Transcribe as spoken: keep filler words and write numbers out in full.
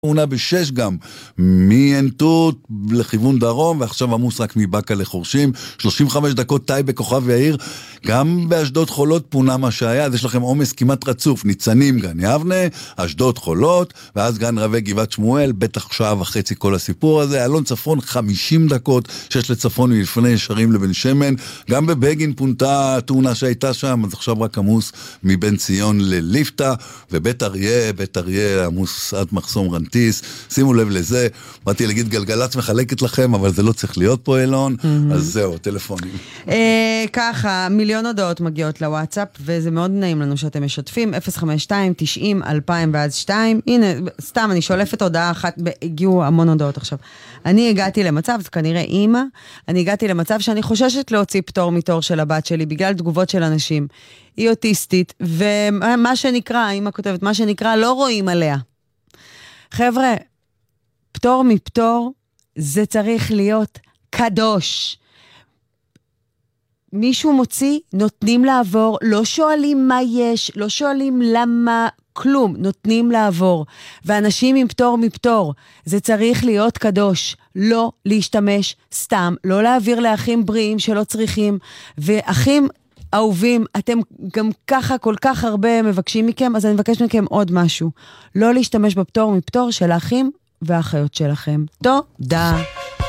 תאונה בשש גם, מעין תות לכיוון דרום, ועכשיו עמוס רק מבקה לחורשים, שלושים וחמש דקות טייבה בכוכב יאיר, גם באשדוד חולות פונה מה שהיה, אז יש לכם עומס כמעט רצוף, ניצנים גן יבנה, אשדוד חולות, ואז גן רבי גבעת שמואל, בטח שעה וחצי כל הסיפור הזה, אלון צפון חמישים דקות, שיש לצפון מלפני ישרים לבן שמן, גם בבגין פונתה תאונה שהייתה שם, אז עכשיו רק עמוס מבן ציון לליפטה, ובית אריה, בית אריה עמוס עד מחסום רנטיס, שימו לב לזה, באתי להגיד גלגלץ מחלקת לכם, אבל זה לא צריך להיות פה אילון, אז זהו, טלפונים. ככה, מיליון הודעות מגיעות לוואטסאפ, וזה מאוד נעים לנו שאתם משתפים, אפס חמש שתיים תשעים אלפיים ואז שתיים, הנה, סתם, אני שולפת הודעה אחת, הגיעו המון הודעות עכשיו. אני הגעתי למצב, זה כנראה אימא, אני הגעתי למצב שאני חוששת להוציא פטור מתור של הבת שלי, בגלל תגובות של אנשים. היא אוטיסטית, ומה שנקרא, אימא כותבת, מה שנקרא, לא רואים עליה. חבר'ה, פטור מפטור, זה צריך להיות קדוש. מישהו מוציא, נותנים לעבור, לא שואלים מה יש, לא שואלים למה, כלום, נותנים לעבור. ואנשים עם פטור מפטור, זה צריך להיות קדוש, לא להשתמש סתם, לא להעביר לאחים בריאים שלא צריכים, ואחים אהובים, אתם גם ככה כל כך הרבה מבקשים מכם, אז אני מבקש מכם עוד משהו, לא להשתמש בפטור מפטור של האחים והאחיות שלכם. תודה.